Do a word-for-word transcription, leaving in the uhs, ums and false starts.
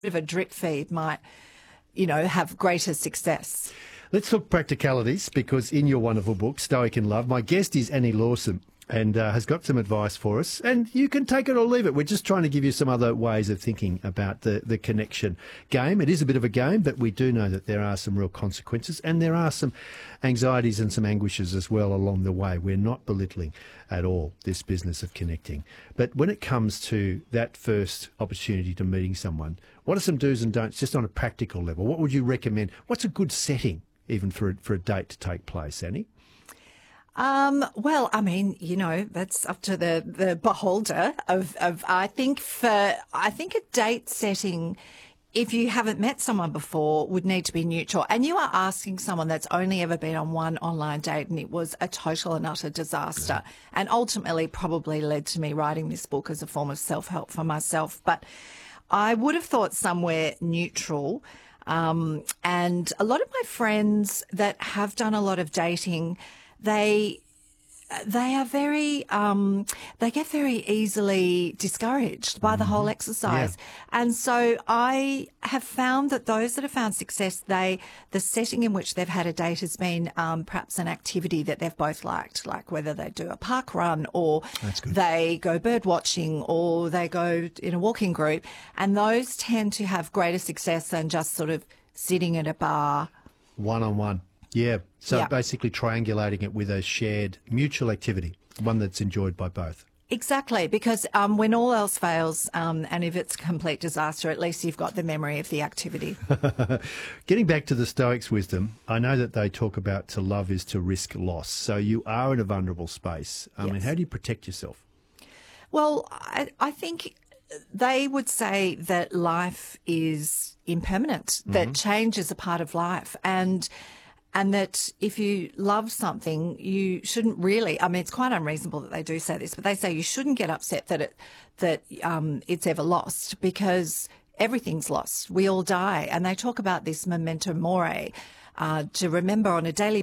of a drip feed might, you know, have greater success. Let's talk practicalities, because in your wonderful book, Stoic in Love, my guest is Annie Lawson and uh, has got some advice for us. And you can take it or leave it. We're just trying to give you some other ways of thinking about the, the connection game. It is a bit of a game, but we do know that there are some real consequences and there are some anxieties and some anguishes as well along the way. We're not belittling at all this business of connecting. But when it comes to that first opportunity to meeting someone, what are some do's and don'ts just on a practical level? What would you recommend? What's a good setting even for a, for a date to take place, Annie? Um, well, I mean, you know, that's up to the, the beholder of, of, I think for, I think a date setting, if you haven't met someone before, would need to be neutral. And you are asking someone that's only ever been on one online date and it was a total and utter disaster, yeah. and ultimately probably led to me writing this book as a form of self-help for myself. But I would have thought somewhere neutral. Um, and a lot of my friends that have done a lot of dating, they they are very um, they get very easily discouraged by the whole exercise. Yeah. And so I have found that those that have found success, they the setting in which they've had a date has been um, perhaps an activity that they've both liked, like whether they do a park run or they go bird watching or they go in a walking group, and those tend to have greater success than just sort of sitting at a bar. One on one. Yeah. So yeah. basically triangulating it with a shared mutual activity, one that's enjoyed by both. Exactly, because um, when all else fails, um, and if it's a complete disaster, at least you've got the memory of the activity. Getting back to the Stoics' wisdom, I know that they talk about to love is to risk loss. So you are in a vulnerable space. I yes. mean, how do you protect yourself? Well, I, I think they would say that life is impermanent, mm-hmm. that change is a part of life, and and that if you love something, you shouldn't really, I mean, it's quite unreasonable that they do say this, but they say you shouldn't get upset that it that um, it's ever lost, because everything's lost. We all die. And they talk about this memento mori, uh, to remember on a daily